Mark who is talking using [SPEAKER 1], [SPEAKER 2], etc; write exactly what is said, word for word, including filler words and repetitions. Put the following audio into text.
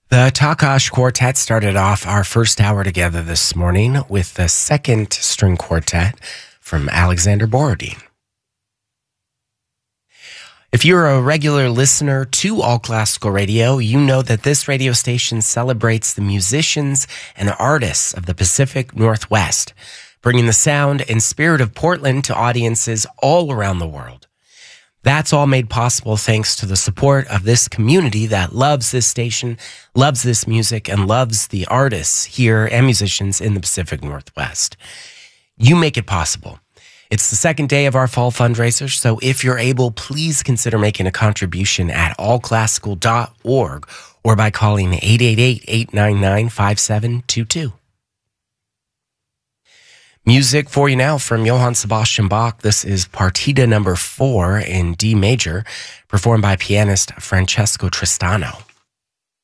[SPEAKER 1] The Takash Quartet started off our first hour together this morning with the second string quartet from Alexander Borodin. If you're a regular listener to All Classical Radio, you know that this radio station celebrates the musicians and artists of the Pacific Northwest, bringing the sound and spirit of Portland to audiences all around the world. That's all made possible thanks to the support of this community that loves this station, loves this music, and loves the artists here and musicians in the Pacific Northwest. You make it possible. It's the second day of our fall fundraiser, so if you're able, please consider making a contribution at all classical dot org or by calling eight eight eight, eight nine nine, five seven two two. Music for you now from Johann Sebastian Bach. This is Partita number four in D major, performed by pianist Francesco Tristano.